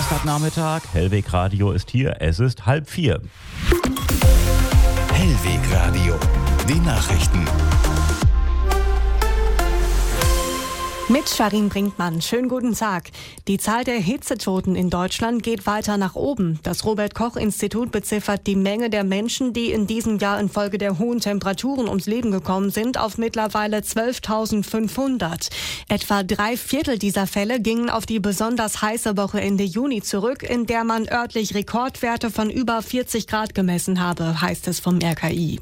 Samstagnachmittag. Hellweg Radio ist hier. Es ist 3:30. Hellweg Radio. Die Nachrichten. Mit Sharin Brinkmann. Schönen guten Tag. Die Zahl der Hitzetoten in Deutschland geht weiter nach oben. Das Robert-Koch-Institut beziffert die Menge der Menschen, die in diesem Jahr infolge der hohen Temperaturen ums Leben gekommen sind, auf mittlerweile 12.500. Etwa 3/4 dieser Fälle gingen auf die besonders heiße Woche Ende Juni zurück, in der man örtlich Rekordwerte von über 40 Grad gemessen habe, heißt es vom RKI.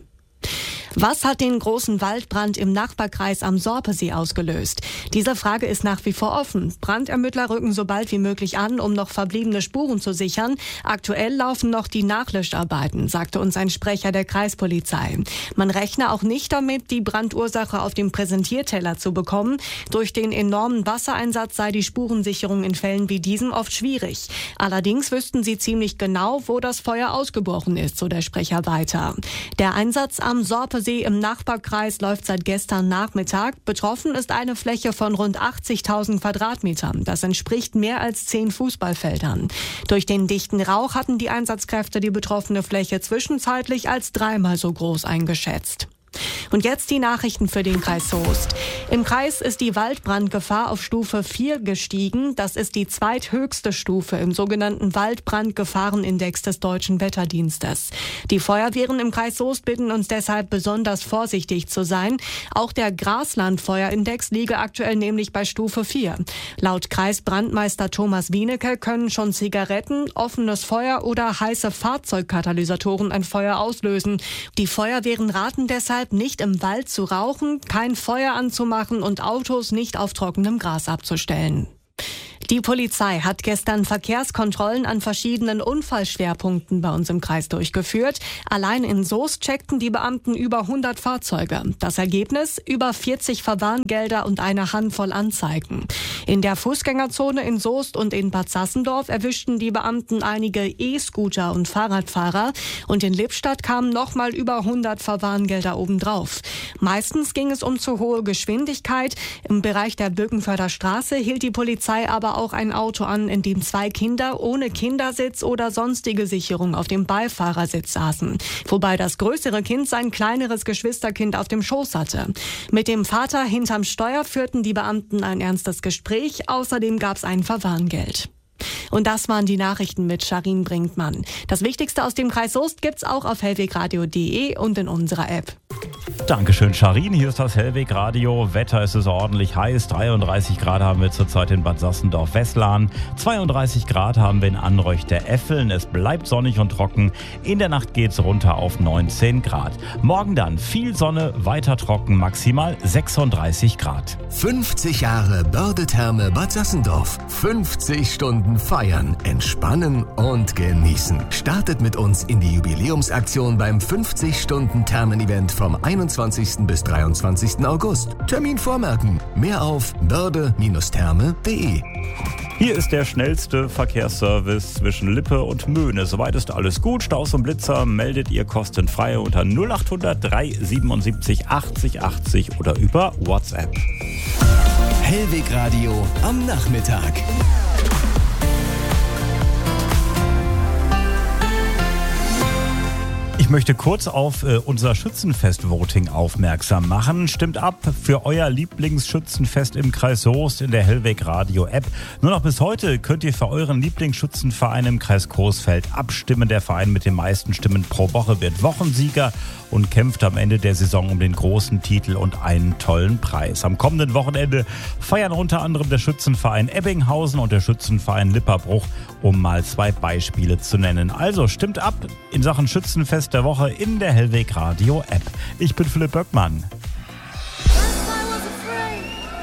Was hat den großen Waldbrand im Nachbarkreis am Sorpesee ausgelöst? Diese Frage ist nach wie vor offen. Brandermittler rücken so bald wie möglich an, um noch verbliebene Spuren zu sichern. Aktuell laufen noch die Nachlöscharbeiten, sagte uns ein Sprecher der Kreispolizei. Man rechne auch nicht damit, die Brandursache auf dem Präsentierteller zu bekommen. Durch den enormen Wassereinsatz sei die Spurensicherung in Fällen wie diesem oft schwierig. Allerdings wüssten sie ziemlich genau, wo das Feuer ausgebrochen ist, so der Sprecher weiter. Der Einsatz am Sorpesee im Nachbarkreis läuft seit gestern Nachmittag. Betroffen ist eine Fläche von rund 80.000 Quadratmetern. Das entspricht mehr als 10 Fußballfeldern. Durch den dichten Rauch hatten die Einsatzkräfte die betroffene Fläche zwischenzeitlich als 3-mal so groß eingeschätzt. Und jetzt die Nachrichten für den Kreis Soest. Im Kreis ist die Waldbrandgefahr auf Stufe 4 gestiegen. Das ist die zweithöchste Stufe im sogenannten Waldbrandgefahrenindex des Deutschen Wetterdienstes. Die Feuerwehren im Kreis Soest bitten uns deshalb, besonders vorsichtig zu sein. Auch der Graslandfeuerindex liege aktuell nämlich bei Stufe 4. Laut Kreisbrandmeister Thomas Wienecke können schon Zigaretten, offenes Feuer oder heiße Fahrzeugkatalysatoren ein Feuer auslösen. Die Feuerwehren raten deshalb, nicht im Wald zu rauchen, kein Feuer anzumachen und Autos nicht auf trockenem Gras abzustellen. Die Polizei hat gestern Verkehrskontrollen an verschiedenen Unfallschwerpunkten bei uns im Kreis durchgeführt. Allein in Soest checkten die Beamten über 100 Fahrzeuge. Das Ergebnis: über 40 Verwarngelder und eine Handvoll Anzeigen. In der Fußgängerzone in Soest und in Bad Sassendorf erwischten die Beamten einige E-Scooter und Fahrradfahrer. Und in Lippstadt kamen nochmal über 100 Verwarngelder obendrauf. Meistens ging es um zu hohe Geschwindigkeit. Im Bereich der Birkenförder Straße hielt die Polizei aber auch ein Auto an, in dem 2 Kinder ohne Kindersitz oder sonstige Sicherung auf dem Beifahrersitz saßen. Wobei das größere Kind sein kleineres Geschwisterkind auf dem Schoß hatte. Mit dem Vater hinterm Steuer führten die Beamten ein ernstes Gespräch. Außerdem gab es ein Verwarngeld. Und das waren die Nachrichten mit Sharin Brinkmann. Das Wichtigste aus dem Kreis Soest gibt's auch auf hellwegradio.de und in unserer App. Dankeschön, Sharin. Hier ist das Hellweg Radio. Wetter ist es ordentlich heiß. 33 Grad haben wir zurzeit in Bad Sassendorf-Westlahen. 32 Grad haben wir in Anreuchter-Effeln. Es bleibt sonnig und trocken. In der Nacht geht's runter auf 19 Grad. Morgen dann viel Sonne, weiter trocken, maximal 36 Grad. 50 Jahre Börde-Therme Bad Sassendorf. 50 Stunden feiern, entspannen und genießen. Startet mit uns in die Jubiläumsaktion beim 50-Stunden-Thermen-Event vom 21. bis 23. August. Termin vormerken. Mehr auf börde-therme.de. Hier ist der schnellste Verkehrsservice zwischen Lippe und Möhne. Soweit ist alles gut. Staus und Blitzer meldet ihr kostenfrei unter 0800 377 80 80 oder über WhatsApp. Hellweg Radio am Nachmittag. Ich möchte kurz auf unser Schützenfest-Voting aufmerksam machen. Stimmt ab für euer Lieblingsschützenfest im Kreis Soest in der Hellweg Radio App. Nur noch bis heute könnt ihr für euren Lieblingsschützenverein im Kreis Coesfeld abstimmen. Der Verein mit den meisten Stimmen pro Woche wird Wochensieger und kämpft am Ende der Saison um den großen Titel und einen tollen Preis. Am kommenden Wochenende feiern unter anderem der Schützenverein Ebbinghausen und der Schützenverein Lipperbruch, um mal 2 Beispiele zu nennen. Also stimmt ab in Sachen Schützenfest der Woche in der Hellweg Radio App. Ich bin Philipp Böckmann.